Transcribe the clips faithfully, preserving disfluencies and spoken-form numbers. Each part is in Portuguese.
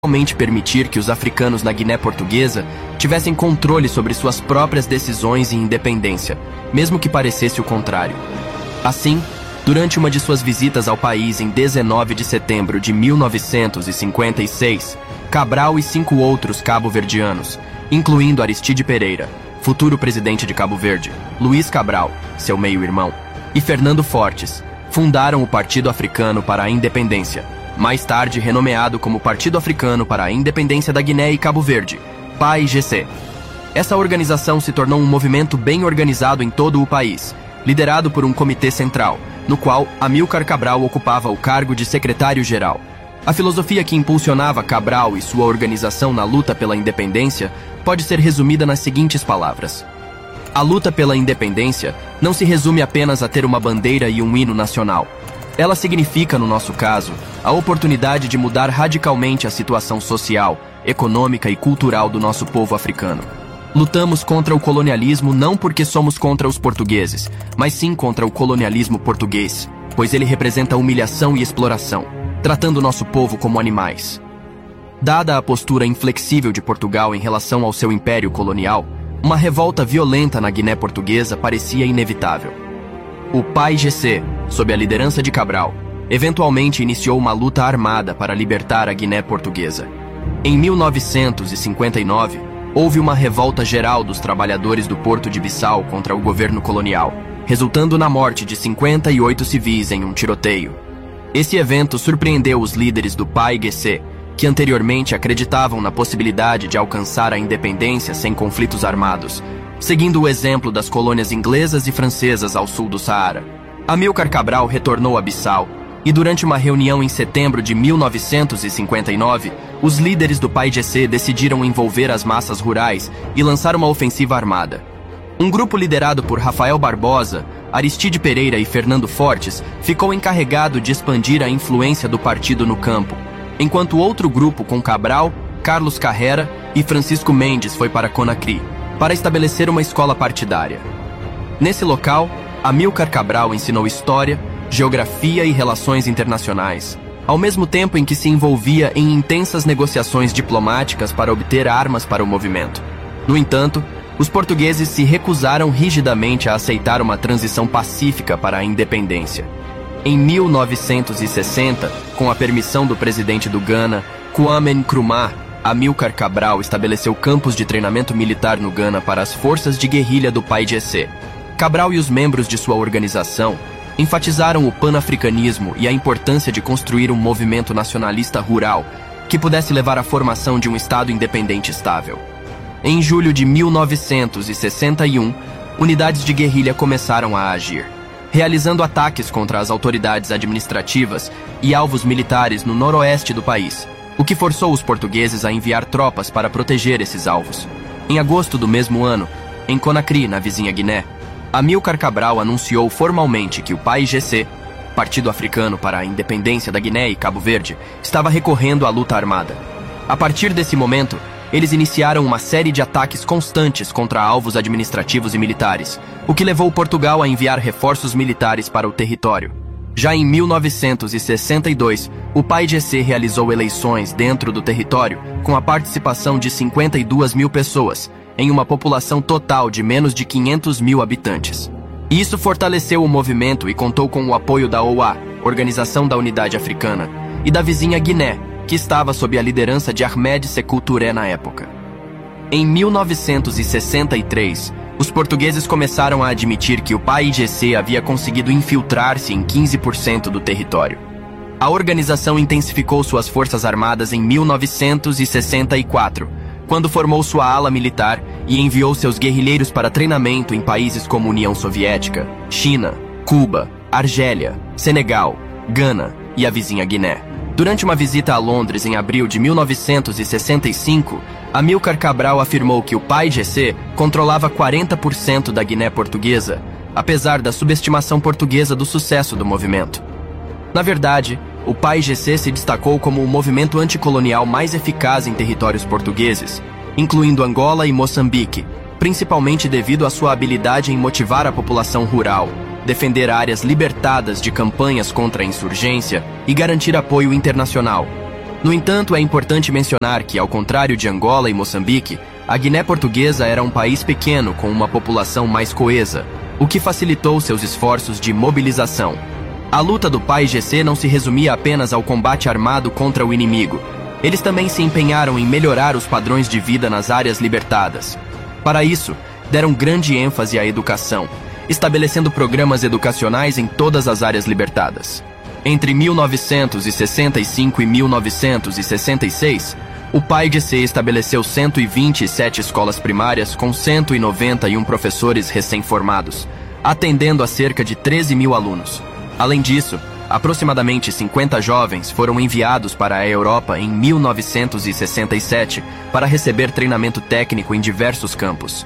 realmente permitir que os africanos na Guiné Portuguesa tivessem controle sobre suas próprias decisões e independência, mesmo que parecesse o contrário. Assim, durante uma de suas visitas ao país em dezenove de setembro de mil novecentos e cinquenta e seis, Cabral e cinco outros cabo-verdianos, incluindo Aristide Pereira, futuro presidente de Cabo Verde, Luiz Cabral, seu meio-irmão, e Fernando Fortes, fundaram o Partido Africano para a Independência, mais tarde renomeado como Partido Africano para a Independência da Guiné e Cabo Verde, P A I G C. Essa organização se tornou um movimento bem organizado em todo o país, liderado por um comitê central, no qual Amílcar Cabral ocupava o cargo de secretário-geral. A filosofia que impulsionava Cabral e sua organização na luta pela independência pode ser resumida nas seguintes palavras. A luta pela independência não se resume apenas a ter uma bandeira e um hino nacional. Ela significa, no nosso caso, a oportunidade de mudar radicalmente a situação social, econômica e cultural do nosso povo africano. Lutamos contra o colonialismo não porque somos contra os portugueses, mas sim contra o colonialismo português, pois ele representa humilhação e exploração, tratando nosso povo como animais. Dada a postura inflexível de Portugal em relação ao seu império colonial, uma revolta violenta na Guiné Portuguesa parecia inevitável. O P A I G C, sob a liderança de Cabral, eventualmente iniciou uma luta armada para libertar a Guiné Portuguesa. Em mil novecentos e cinquenta e nove, houve uma revolta geral dos trabalhadores do Porto de Bissau contra o governo colonial, resultando na morte de cinquenta e oito civis em um tiroteio. Esse evento surpreendeu os líderes do P A I G C, que anteriormente acreditavam na possibilidade de alcançar a independência sem conflitos armados, seguindo o exemplo das colônias inglesas e francesas ao sul do Saara. Amílcar Cabral retornou a Bissau e, durante uma reunião em setembro de mil novecentos e cinquenta e nove, os líderes do P A I G C decidiram envolver as massas rurais e lançar uma ofensiva armada. Um grupo liderado por Rafael Barbosa, Aristide Pereira e Fernando Fortes ficou encarregado de expandir a influência do partido no campo, enquanto outro grupo com Cabral, Carlos Carrera e Francisco Mendes foi para Conakry, para estabelecer uma escola partidária. Nesse local, Amílcar Cabral ensinou história, geografia e relações internacionais, ao mesmo tempo em que se envolvia em intensas negociações diplomáticas para obter armas para o movimento. No entanto, os portugueses se recusaram rigidamente a aceitar uma transição pacífica para a independência. Em mil novecentos e sessenta, com a permissão do presidente do Ghana, Kwame Nkrumah, Amílcar Cabral estabeleceu campos de treinamento militar no Ghana para as forças de guerrilha do P A I G C. Cabral e os membros de sua organização enfatizaram o panafricanismo e a importância de construir um movimento nacionalista rural que pudesse levar à formação de um Estado independente estável. Em julho de mil novecentos e sessenta e um, unidades de guerrilha começaram a agir, realizando ataques contra as autoridades administrativas e alvos militares no noroeste do país, o que forçou os portugueses a enviar tropas para proteger esses alvos. Em agosto do mesmo ano, em Conakry, na vizinha Guiné, Amílcar Cabral anunciou formalmente que o P A I G C, Partido Africano para a Independência da Guiné e Cabo Verde, estava recorrendo à luta armada. A partir desse momento, eles iniciaram uma série de ataques constantes contra alvos administrativos e militares, o que levou Portugal a enviar reforços militares para o território. Já em mil novecentos e sessenta e dois, o P A I G C realizou eleições dentro do território com a participação de cinquenta e duas mil pessoas, em uma população total de menos de quinhentos mil habitantes. Isso fortaleceu o movimento e contou com o apoio da O A, Organização da Unidade Africana, e da vizinha Guiné, que estava sob a liderança de Ahmed Sékou Touré na época. Em mil novecentos e sessenta e três, os portugueses começaram a admitir que o P A I G C havia conseguido infiltrar-se em quinze por cento do território. A organização intensificou suas forças armadas em mil novecentos e sessenta e quatro, quando formou sua ala militar e enviou seus guerrilheiros para treinamento em países como União Soviética, China, Cuba, Argélia, Senegal, Gana e a vizinha Guiné. Durante uma visita a Londres em abril de mil novecentos e sessenta e cinco, Amílcar Cabral afirmou que o P A I G C controlava quarenta por cento da Guiné Portuguesa, apesar da subestimação portuguesa do sucesso do movimento. Na verdade, o P A I G C se destacou como o movimento anticolonial mais eficaz em territórios portugueses, incluindo Angola e Moçambique, principalmente devido à sua habilidade em motivar a população rural, defender áreas libertadas de campanhas contra a insurgência e garantir apoio internacional. No entanto, é importante mencionar que, ao contrário de Angola e Moçambique, a Guiné Portuguesa era um país pequeno com uma população mais coesa, o que facilitou seus esforços de mobilização. A luta do P A I G C não se resumia apenas ao combate armado contra o inimigo. Eles também se empenharam em melhorar os padrões de vida nas áreas libertadas. Para isso, deram grande ênfase à educação, estabelecendo programas educacionais em todas as áreas libertadas. Entre mil novecentos e sessenta e cinco e mil novecentos e sessenta e seis, o P A I G C estabeleceu cento e vinte e sete escolas primárias com cento e noventa e um professores recém-formados, atendendo a cerca de treze mil alunos. Além disso, aproximadamente cinquenta jovens foram enviados para a Europa em mil novecentos e sessenta e sete para receber treinamento técnico em diversos campos.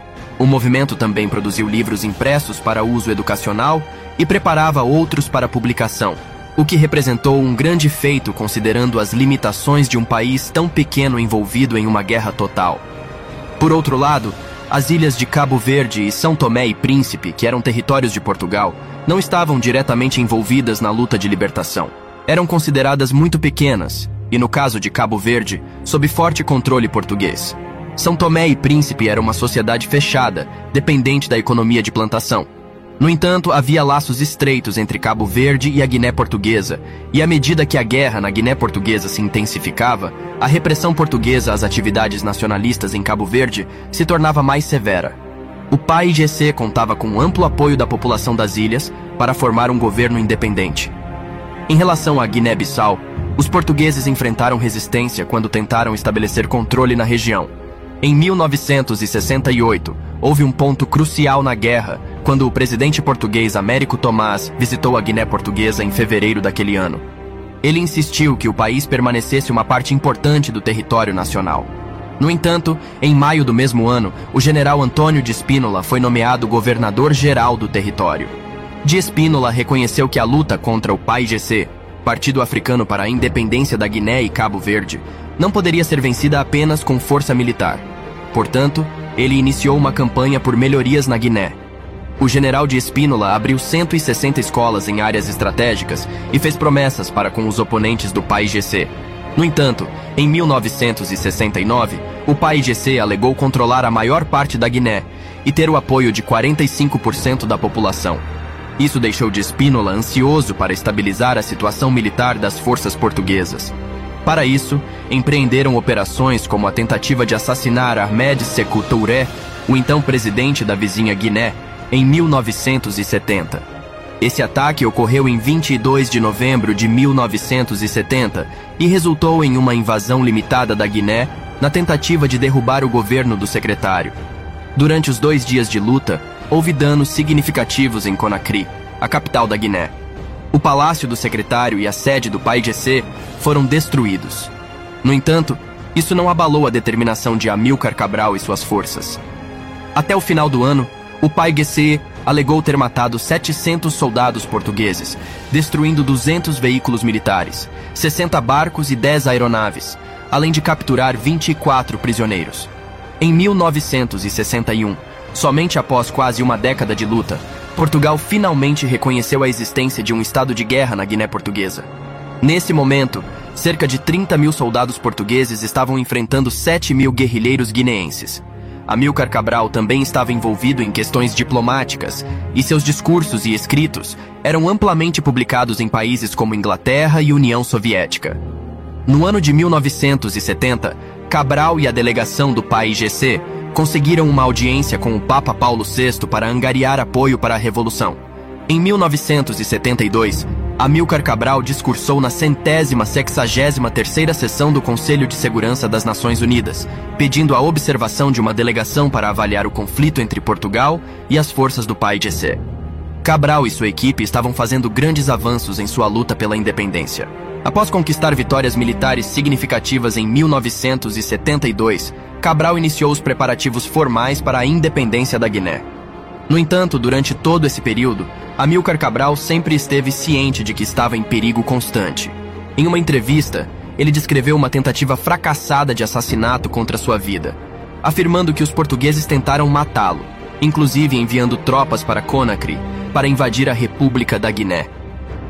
O movimento também produziu livros impressos para uso educacional e preparava outros para publicação, o que representou um grande feito considerando as limitações de um país tão pequeno envolvido em uma guerra total. Por outro lado, as ilhas de Cabo Verde e São Tomé e Príncipe, que eram territórios de Portugal, não estavam diretamente envolvidas na luta de libertação. Eram consideradas muito pequenas, e no caso de Cabo Verde, sob forte controle português. São Tomé e Príncipe era uma sociedade fechada, dependente da economia de plantação. No entanto, havia laços estreitos entre Cabo Verde e a Guiné Portuguesa, e à medida que a guerra na Guiné Portuguesa se intensificava, a repressão portuguesa às atividades nacionalistas em Cabo Verde se tornava mais severa. O P A I G C contava com amplo apoio da população das ilhas para formar um governo independente. Em relação à Guiné-Bissau, os portugueses enfrentaram resistência quando tentaram estabelecer controle na região. Em mil novecentos e sessenta e oito, houve um ponto crucial na guerra, quando o presidente português Américo Tomás visitou a Guiné Portuguesa em fevereiro daquele ano. Ele insistiu que o país permanecesse uma parte importante do território nacional. No entanto, em maio do mesmo ano, o general Antônio de Spínola foi nomeado governador-geral do território. De Spínola reconheceu que a luta contra o P A I G C, Partido Africano para a Independência da Guiné e Cabo Verde, não poderia ser vencida apenas com força militar. Portanto, ele iniciou uma campanha por melhorias na Guiné. O general de Spínola abriu cento e sessenta escolas em áreas estratégicas e fez promessas para com os oponentes do P A I G C. No entanto, em mil novecentos e sessenta e nove, o P A I G C alegou controlar a maior parte da Guiné e ter o apoio de quarenta e cinco por cento da população. Isso deixou de Spínola ansioso para estabilizar a situação militar das forças portuguesas. Para isso, empreenderam operações como a tentativa de assassinar Ahmed Sékou Touré, o então presidente da vizinha Guiné, em mil novecentos e setenta. Esse ataque ocorreu em vinte e dois de novembro de mil novecentos e setenta e resultou em uma invasão limitada da Guiné na tentativa de derrubar o governo do secretário. Durante os dois dias de luta, houve danos significativos em Conakry, a capital da Guiné. O palácio do secretário e a sede do P A I G C foram destruídos. No entanto, isso não abalou a determinação de Amílcar Cabral e suas forças. Até o final do ano, o P A I G C alegou ter matado setecentos soldados portugueses, destruindo duzentos veículos militares, sessenta barcos e dez aeronaves, além de capturar vinte e quatro prisioneiros. Em mil novecentos e sessenta e um, somente após quase uma década de luta, Portugal finalmente reconheceu a existência de um estado de guerra na Guiné Portuguesa. Nesse momento, cerca de trinta mil soldados portugueses estavam enfrentando sete mil guerrilheiros guineenses. Amílcar Cabral também estava envolvido em questões diplomáticas, e seus discursos e escritos eram amplamente publicados em países como Inglaterra e União Soviética. No ano de mil novecentos e setenta, Cabral e a delegação do P A I G C conseguiram uma audiência com o Papa Paulo sexto para angariar apoio para a Revolução. Em mil novecentos e setenta e dois, Amílcar Cabral discursou na centésima sexagésima terceira sessão do Conselho de Segurança das Nações Unidas, pedindo a observação de uma delegação para avaliar o conflito entre Portugal e as forças do P A I G C. Cabral e sua equipe estavam fazendo grandes avanços em sua luta pela independência. Após conquistar vitórias militares significativas em mil novecentos e setenta e dois, Cabral iniciou os preparativos formais para a independência da Guiné. No entanto, durante todo esse período, Amílcar Cabral sempre esteve ciente de que estava em perigo constante. Em uma entrevista, ele descreveu uma tentativa fracassada de assassinato contra sua vida, afirmando que os portugueses tentaram matá-lo, inclusive enviando tropas para Conakry para invadir a República da Guiné.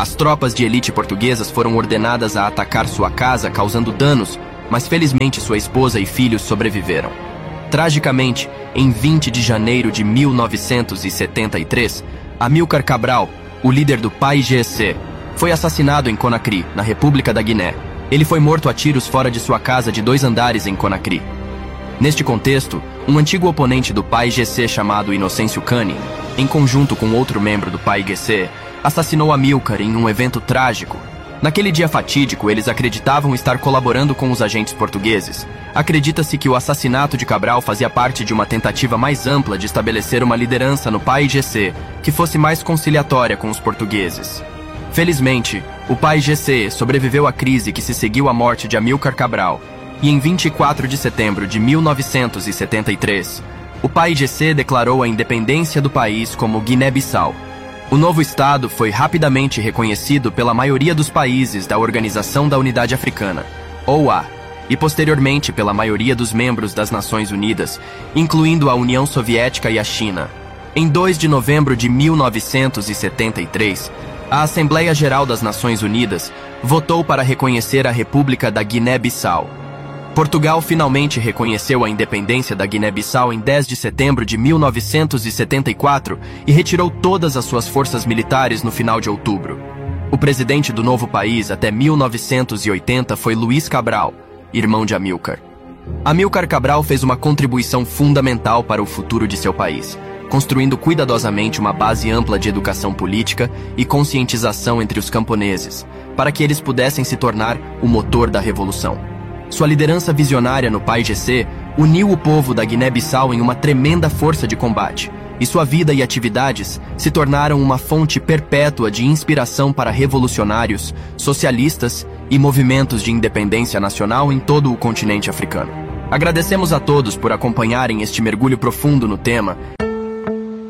As tropas de elite portuguesas foram ordenadas a atacar sua casa, causando danos, mas felizmente sua esposa e filhos sobreviveram. Tragicamente, em vinte de janeiro de mil novecentos e setenta e três, Amílcar Cabral, o líder do P A I G C, foi assassinado em Conakry, na República da Guiné. Ele foi morto a tiros fora de sua casa de dois andares em Conakry. Neste contexto, um antigo oponente do P A I G C chamado Inocêncio Kane, em conjunto com outro membro do P A I G C, assassinou Amílcar em um evento trágico. Naquele dia fatídico, eles acreditavam estar colaborando com os agentes portugueses. Acredita-se que o assassinato de Cabral fazia parte de uma tentativa mais ampla de estabelecer uma liderança no P A I G C que fosse mais conciliatória com os portugueses. Felizmente, o P A I G C sobreviveu à crise que se seguiu à morte de Amílcar Cabral, e em vinte e quatro de setembro de mil novecentos e setenta e três, o P A I G C declarou a independência do país como Guiné-Bissau. O novo estado foi rapidamente reconhecido pela maioria dos países da Organização da Unidade Africana, O A, e posteriormente pela maioria dos membros das Nações Unidas, incluindo a União Soviética e a China. Em dois de novembro de mil novecentos e setenta e três, a Assembleia Geral das Nações Unidas votou para reconhecer a República da Guiné-Bissau. Portugal finalmente reconheceu a independência da Guiné-Bissau em dez de setembro de mil novecentos e setenta e quatro e retirou todas as suas forças militares no final de outubro. O presidente do novo país até mil novecentos e oitenta foi Luís Cabral, irmão de Amílcar. Amílcar Cabral fez uma contribuição fundamental para o futuro de seu país, construindo cuidadosamente uma base ampla de educação política e conscientização entre os camponeses, para que eles pudessem se tornar o motor da revolução. Sua liderança visionária no P A I G C uniu o povo da Guiné-Bissau em uma tremenda força de combate, e sua vida e atividades se tornaram uma fonte perpétua de inspiração para revolucionários, socialistas e movimentos de independência nacional em todo o continente africano. Agradecemos a todos por acompanharem este mergulho profundo no tema.